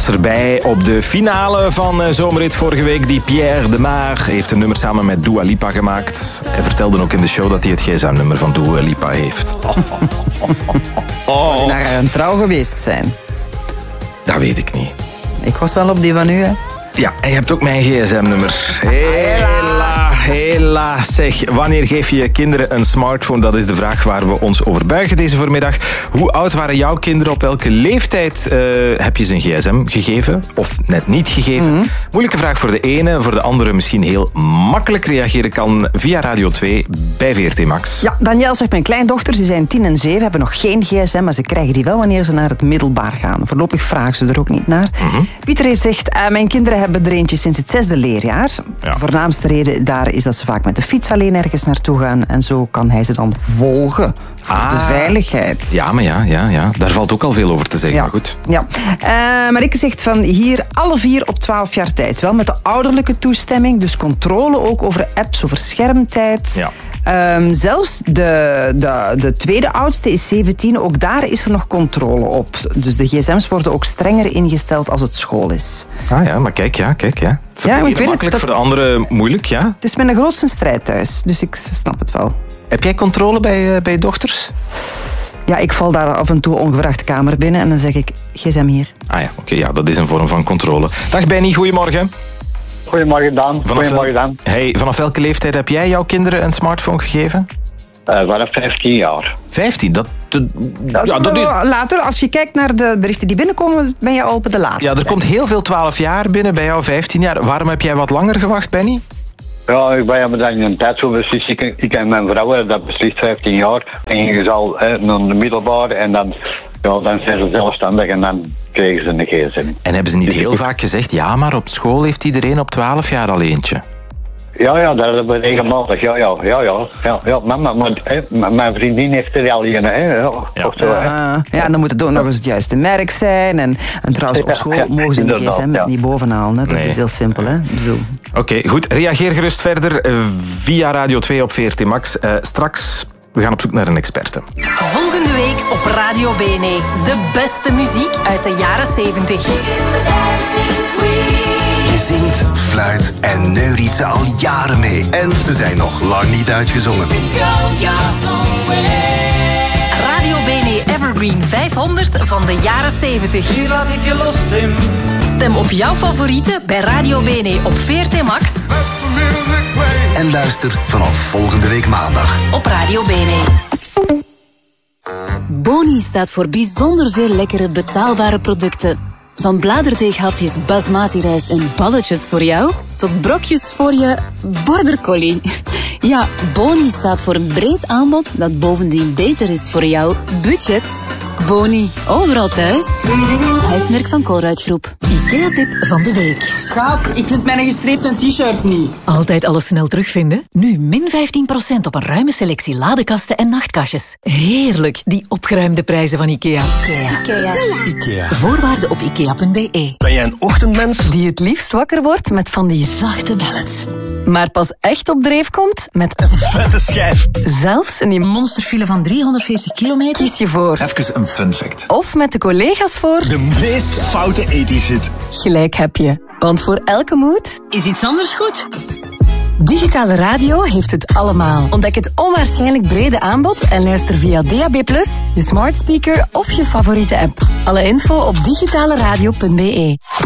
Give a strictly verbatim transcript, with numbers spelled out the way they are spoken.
was erbij op de finale van Zomerrit vorige week. Die Pierre de Maar heeft een nummer samen met Dua Lipa gemaakt. Hij vertelde ook in de show dat hij het gsm-nummer van Dua Lipa heeft. Oh. Oh. Zou je naar een trouw geweest zijn? Dat weet ik niet. Ik was wel op die van u, hè? Ja, en je hebt ook mijn gsm-nummer. Hela, hela. Zeg, wanneer geef je je kinderen een smartphone? Dat is de vraag waar we ons over buigen deze voormiddag. Hoe oud waren jouw kinderen? Op welke leeftijd uh, heb je ze een gsm gegeven? Of net niet gegeven? Mm-hmm. Moeilijke vraag voor de ene, voor de andere misschien heel makkelijk. Reageren kan via Radio twee bij V R T Max. Ja, Daniel zegt, mijn kleindochters, die zijn tien en zeven, hebben nog geen gsm, maar ze krijgen die wel wanneer ze naar het middelbaar gaan. Voorlopig vragen ze er ook niet naar. Mm-hmm. Pieter zegt, uh, mijn kinderen hebben er eentje sinds het zesde leerjaar. Ja. De voornaamste reden daar is dat ze vaak met de fiets alleen ergens naartoe gaan en zo kan hij ze dan volgen. Voor ah, de veiligheid. Ja, maar ja, ja, ja, daar valt ook al veel over te zeggen. Ja. Maar goed. Ja. Uh, Marieke zegt van hier alle vier op twaalf jaar tijd. Wel met de ouderlijke toestemming, dus controle ook over apps, over schermtijd. Ja. Um, zelfs de, de, de tweede oudste is zeventien, ook daar is er nog controle op. Dus de gsm's worden ook strenger ingesteld als het school is. Ah ja, maar kijk, ja, kijk, ja. Voor ja, de ene makkelijk, dat... voor de andere moeilijk, ja. Het is mijn grootste strijd thuis, dus ik snap het wel. Heb jij controle bij, uh, bij je dochters? Ja, ik val daar af en toe ongevraagd de kamer binnen en dan zeg ik, gsm hier. Ah ja, oké, okay, ja, dat is een vorm van controle. Dag Benny, goedemorgen. Goedemorgen Dan. Vanaf Goedemorgen Dan. Hey, vanaf welke leeftijd heb jij jouw kinderen een smartphone gegeven? Uh, vanaf vijftien jaar. vijftien? Dat, dat, dat, ja, dat is... Later, als je kijkt naar de berichten die binnenkomen, ben je al op de late. Ja, er komt heel veel twaalf jaar binnen, bij jou vijftien jaar. Waarom heb jij wat langer gewacht, Benny? Ja, ik ben dan in een tijd zo beslist. Ik, ik en mijn vrouw, dat beslist vijftien jaar. En je zal hè, naar de middelbare en dan, ja, dan zijn ze zelfstandig en dan kregen ze een gsm. En hebben ze niet heel ik... vaak gezegd, ja, maar op school heeft iedereen op twaalf jaar al eentje? Ja, ja, dat hebben we regelmatig. Ja, ja, ja, ja. ja, ja mama, maar, hè, mijn vriendin heeft er al een, hè. Ja, ja. Zo, hè. Uh, ja, en dan moet het ook nog eens het juiste merk zijn. En, en trouwens, op school ja, ja, mogen ze een gsm ja. niet bovenhalen. Hè. Dat nee. is heel simpel, hè. Oké, okay, goed. Reageer gerust verder uh, via Radio twee op V R T Max. Uh, straks, we gaan op zoek naar een experte. Volgende week op Radio B N E. De beste muziek uit de jaren zeventig. Je zingt, fluit en neuriet ze al jaren mee. En ze zijn nog lang niet uitgezongen. Radio B N E Evergreen vijfhonderd van de jaren zeventig. Hier laat ik je los, Tim. Stem op jouw favorieten bij Radio B N E op V R T Max. En luister vanaf volgende week maandag op Radio B N E. Boni staat voor bijzonder veel lekkere betaalbare producten. Van bladerdeeghapjes basmati rijst en balletjes voor jou, tot brokjes voor je border collie. Ja, Boni staat voor een breed aanbod dat bovendien beter is voor jouw budget. Boni, overal thuis. Huismerk van Colruyt Groep. IKEA-tip van de week. Schat, ik vind mijn gestreepte t-shirt niet. Altijd alles snel terugvinden? Nu min vijftien procent op een ruime selectie ladekasten en nachtkastjes. Heerlijk, die opgeruimde prijzen van IKEA. IKEA. IKEA. IKEA. Voorwaarden op ikea punt b e. Ben jij een ochtendmens? Die het liefst wakker wordt met van die zachte ballads. Maar pas echt op dreef komt met een vette schijf. Zelfs in die monsterfile van driehonderdveertig kilometer kies je voor. Even een fun fact. Of met de collega's voor. De meest foute ethisch hit. Gelijk heb je. Want voor elke moed is iets anders goed. Digitale radio heeft het allemaal. Ontdek het onwaarschijnlijk brede aanbod en luister via D A B plus, je smart speaker of je favoriete app. Alle info op digitale radio punt b e.